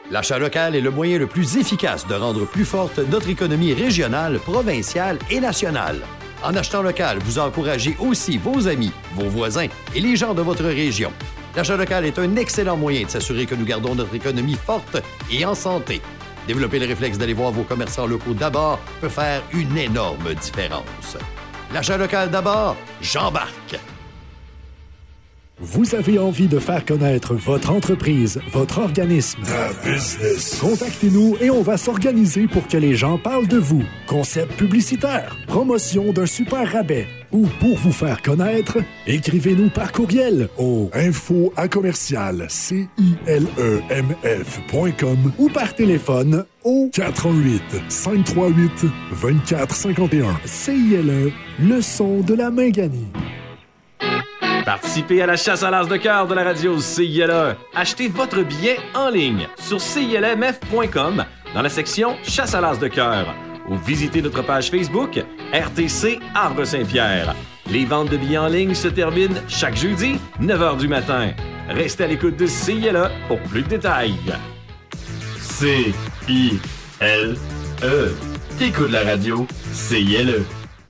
L'achat local est le moyen le plus efficace de rendre plus forte notre économie régionale, provinciale et nationale. En achetant local, vous encouragez aussi vos amis, vos voisins et les gens de votre région. L'achat local est un excellent moyen de s'assurer que nous gardons notre économie forte et en santé. Développer le réflexe d'aller voir vos commerçants locaux d'abord peut faire une énorme différence. L'achat local d'abord, j'embarque! Vous avez envie de faire connaître votre entreprise, votre organisme, business. Contactez-nous et on va s'organiser pour que les gens parlent de vous. Concept publicitaire, promotion d'un super rabais ou pour vous faire connaître, écrivez-nous par courriel au info@cilemf.com ou par téléphone au 418-538-2451. CILE, le son de la Mingani. Participez à la chasse à l'as de cœur de la radio CILE. Achetez votre billet en ligne sur cilemf.com dans la section chasse à l'as de cœur ou visitez notre page Facebook RTC Arbre-Saint-Pierre. Les ventes de billets en ligne se terminent chaque jeudi, 9h du matin. Restez à l'écoute de CILE pour plus de détails. CILE. T'écoutes la radio CILE.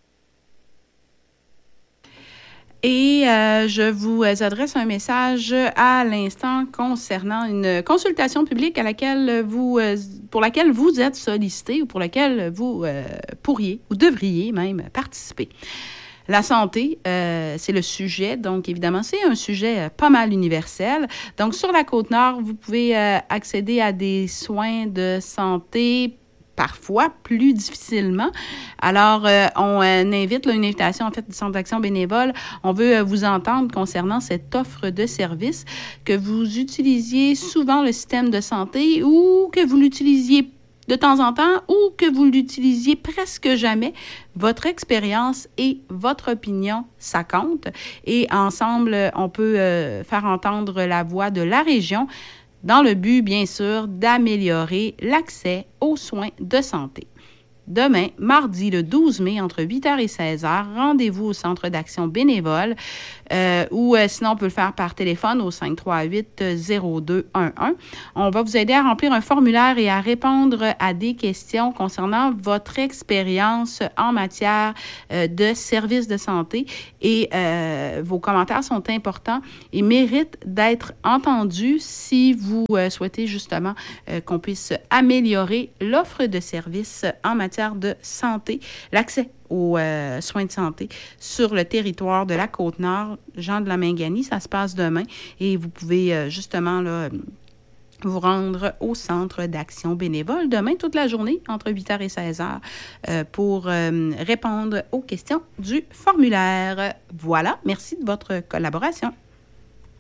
Et je vous adresse un message à l'instant concernant une consultation publique pour laquelle vous êtes sollicité ou pour laquelle vous pourriez ou devriez même participer. La santé, c'est le sujet. Donc, évidemment, c'est un sujet pas mal universel. Donc, sur la Côte-Nord, vous pouvez accéder à des soins de santé parfois plus difficilement. Alors, on invite une invitation en fait du Centre d'action bénévole. On veut vous entendre concernant cette offre de service, que vous utilisiez souvent le système de santé ou que vous l'utilisiez de temps en temps ou que vous l'utilisiez presque jamais. Votre expérience et votre opinion, ça compte. Et ensemble, on peut faire entendre la voix de la région dans le but, bien sûr, d'améliorer l'accès aux soins de santé. Demain, mardi le 12 mai, entre 8h et 16h, rendez-vous au Centre d'action bénévole ou sinon, on peut le faire par téléphone au 538-0211. On va vous aider à remplir un formulaire et à répondre à des questions concernant votre expérience en matière de services de santé. Et vos commentaires sont importants et méritent d'être entendus si vous souhaitez justement qu'on puisse améliorer l'offre de services en matière de santé, l'accès aux soins de santé sur le territoire de la Côte-Nord. Jean de la Mingani, ça se passe demain et vous pouvez justement là vous rendre au Centre d'action bénévole demain toute la journée entre 8h et 16h pour répondre aux questions du formulaire. Voilà, merci de votre collaboration.